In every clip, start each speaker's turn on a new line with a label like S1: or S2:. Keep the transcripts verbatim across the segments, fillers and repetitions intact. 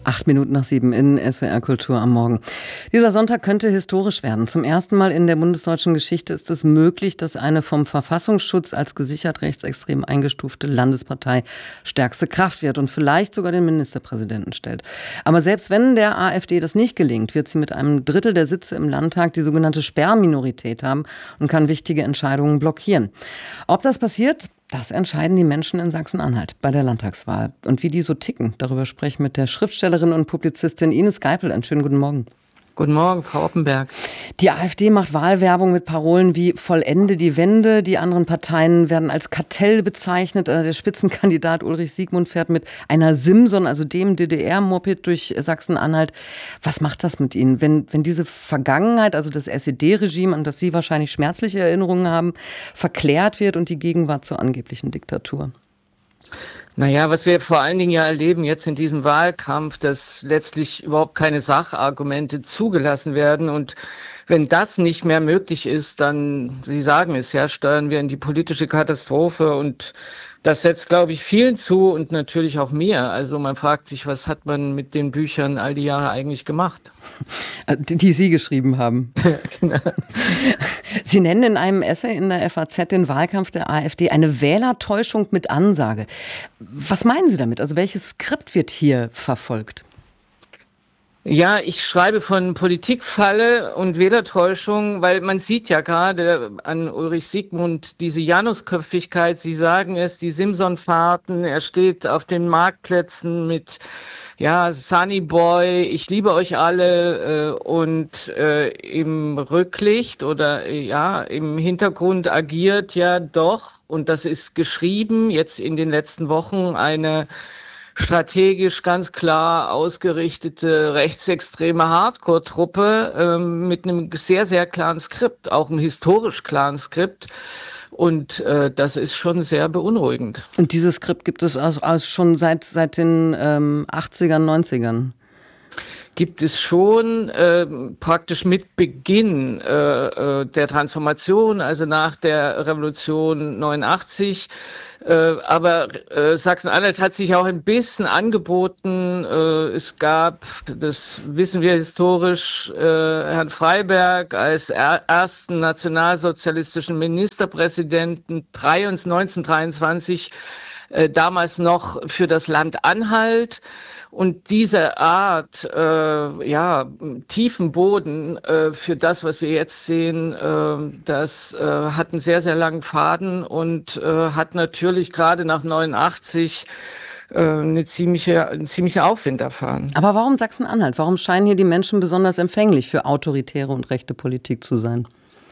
S1: Acht Minuten nach sieben in S W R Kultur am Morgen. Dieser Sonntag könnte historisch werden. Zum ersten Mal in der bundesdeutschen Geschichte ist es möglich, dass eine vom Verfassungsschutz als gesichert rechtsextrem eingestufte Landespartei stärkste Kraft wird und vielleicht sogar den Ministerpräsidenten stellt. Aber selbst wenn der AfD das nicht gelingt, wird sie mit einem Drittel der Sitze im Landtag die sogenannte Sperrminorität haben und kann wichtige Entscheidungen blockieren. Ob das passiert? Das entscheiden die Menschen in Sachsen-Anhalt bei der Landtagswahl. Und wie die so ticken, darüber spreche ich mit der Schriftstellerin und Publizistin Ines Geipel. Einen schönen guten Morgen.
S2: Guten Morgen, Frau Oppenberg.
S1: Die AfD macht Wahlwerbung mit Parolen wie Vollende die Wende. Die anderen Parteien werden als Kartell bezeichnet. Der Spitzenkandidat Ulrich Siegmund fährt mit einer Simson, also dem D D R-Moped, durch Sachsen-Anhalt. Was macht das mit Ihnen, wenn, wenn diese Vergangenheit, also das S E D-Regime, an das Sie wahrscheinlich schmerzliche Erinnerungen haben, verklärt wird und die Gegenwart zur angeblichen Diktatur?
S2: Naja, was wir vor allen Dingen ja erleben jetzt in diesem Wahlkampf, dass letztlich überhaupt keine Sachargumente zugelassen werden. Und wenn das nicht mehr möglich ist, dann, Sie sagen es ja, steuern wir in die politische Katastrophe. Und das setzt, glaube ich, vielen zu und natürlich auch mir. Also man fragt sich, was hat man mit den Büchern all die Jahre eigentlich gemacht?
S1: Die, die Sie geschrieben haben.
S2: Genau.
S1: Sie nennen in einem Essay in der F A Z den Wahlkampf der AfD eine Wählertäuschung mit Ansage. Was meinen Sie damit? Also welches Skript wird hier verfolgt?
S2: Ja, ich schreibe von Politikfalle und Wählertäuschung, weil man sieht ja gerade an Ulrich Siegmund diese Janusköpfigkeit. Sie sagen es, die Simson-Fahrten. Er steht auf den Marktplätzen mit ja, Sunny Boy, ich liebe euch alle, äh, und äh, im Rücklicht oder äh, ja, im Hintergrund agiert ja doch, und das ist geschrieben, jetzt in den letzten Wochen eine strategisch ganz klar ausgerichtete rechtsextreme Hardcore-Truppe ähm, mit einem sehr, sehr klaren Skript, auch einem historisch klaren Skript. Und äh, das ist schon sehr beunruhigend.
S1: Und dieses Skript gibt es also, also schon seit, seit den ähm, achtzigern, neunzigern?
S2: Gibt es schon äh, praktisch mit Beginn äh, der Transformation, also nach der Revolution neunundachtzig. Äh, aber äh, Sachsen-Anhalt hat sich auch ein bisschen angeboten. Äh, es gab, das wissen wir historisch, äh, Herrn Freyberg als er ersten nationalsozialistischen Ministerpräsidenten neunzehnhundertdreiundzwanzig, äh, damals noch für das Land Anhalt. Und diese Art, äh, ja, tiefen Boden äh, für das, was wir jetzt sehen, äh, das äh, hat einen sehr, sehr langen Faden und äh, hat natürlich gerade nach neunundachtzig äh, eine ziemliche, einen ziemlichen Aufwind erfahren.
S1: Aber warum Sachsen-Anhalt? Warum scheinen hier die Menschen besonders empfänglich für autoritäre und rechte Politik zu sein?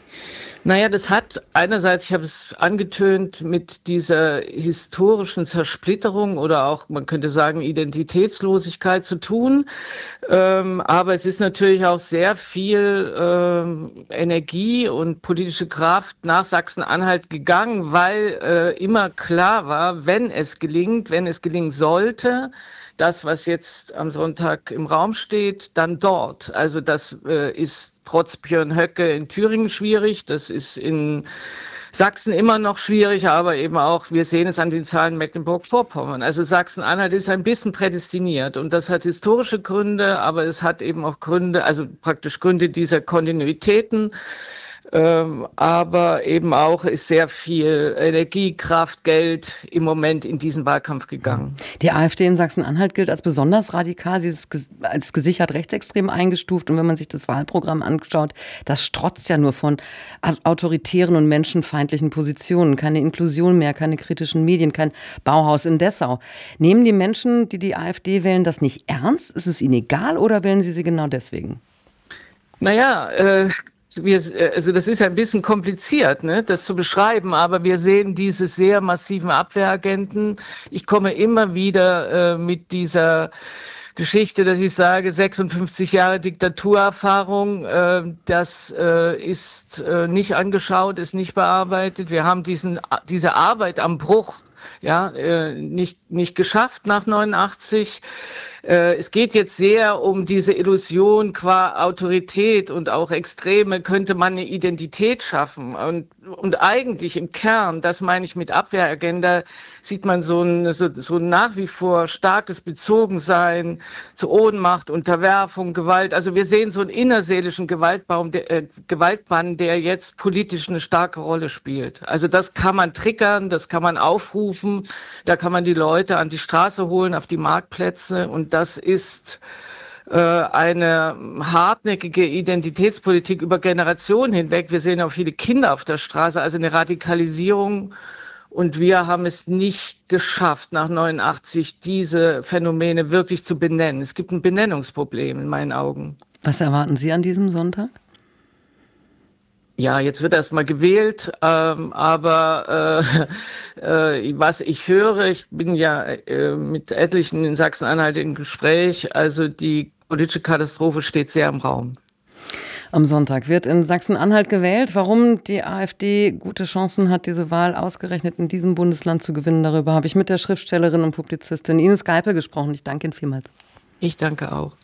S2: Naja, das hat einerseits, ich habe es angetönt, mit dieser historischen Zersplitterung oder auch, man könnte sagen, Identitätslosigkeit zu tun. Ähm, aber es ist natürlich auch sehr viel ähm, Energie und politische Kraft nach Sachsen-Anhalt gegangen, weil äh, immer klar war, wenn es gelingt, wenn es gelingen sollte, das, was jetzt am Sonntag im Raum steht, dann dort. Also das äh, ist trotz Björn Höcke in Thüringen schwierig, das ist in Sachsen immer noch schwierig, aber eben auch, wir sehen es an den Zahlen Mecklenburg-Vorpommern. Also Sachsen-Anhalt ist ein bisschen prädestiniert und das hat historische Gründe, aber es hat eben auch Gründe, also praktisch Gründe dieser Kontinuitäten. Ähm, aber eben auch ist sehr viel Energie, Kraft, Geld im Moment in diesen Wahlkampf gegangen.
S1: Die AfD in Sachsen-Anhalt gilt als besonders radikal. Sie ist als gesichert rechtsextrem eingestuft. Und wenn man sich das Wahlprogramm anschaut, das strotzt ja nur von autoritären und menschenfeindlichen Positionen. Keine Inklusion mehr, keine kritischen Medien, kein Bauhaus in Dessau. Nehmen die Menschen, die die AfD wählen, das nicht ernst? Ist es ihnen egal oder wählen sie sie genau deswegen?
S2: Naja, äh... Wir, also das ist ein bisschen kompliziert, ne, das zu beschreiben, aber wir sehen diese sehr massiven Abwehragenten. Ich komme immer wieder äh, mit dieser Geschichte, dass ich sage, sechsundfünfzig Jahre Diktaturerfahrung, äh, das äh, ist äh, nicht angeschaut, ist nicht bearbeitet. Wir haben diesen, diese Arbeit am Bruch ja, äh, nicht, nicht geschafft nach neunundachtzig. Äh, es geht jetzt sehr um diese Illusion qua Autorität und auch Extreme, könnte man eine Identität schaffen. Und, und eigentlich im Kern, das meine ich mit Abwehragenda, sieht man so ein, so, so ein nach wie vor starkes Bezogensein zu Ohnmacht, Unterwerfung, Gewalt. Also wir sehen so einen innerseelischen Gewaltbaum, der, äh, Gewaltbann, der jetzt politisch eine starke Rolle spielt. Also das kann man triggern, das kann man aufrufen, da kann man die Leute an die Straße holen, auf die Marktplätze, und das ist äh, eine hartnäckige Identitätspolitik über Generationen hinweg. Wir sehen auch viele Kinder auf der Straße, also eine Radikalisierung. Und wir haben es nicht geschafft, nach neunundachtzig diese Phänomene wirklich zu benennen. Es gibt ein Benennungsproblem in meinen Augen.
S1: Was erwarten Sie an diesem Sonntag?
S2: Ja, jetzt wird erst mal gewählt, ähm, aber äh, äh, was ich höre, ich bin ja äh, mit etlichen in Sachsen-Anhalt im Gespräch, also die politische Katastrophe steht sehr im Raum.
S1: Am Sonntag wird in Sachsen-Anhalt gewählt. Warum die AfD gute Chancen hat, diese Wahl ausgerechnet in diesem Bundesland zu gewinnen, darüber habe ich mit der Schriftstellerin und Publizistin Ines Geipel gesprochen. Ich danke Ihnen vielmals.
S2: Ich danke auch.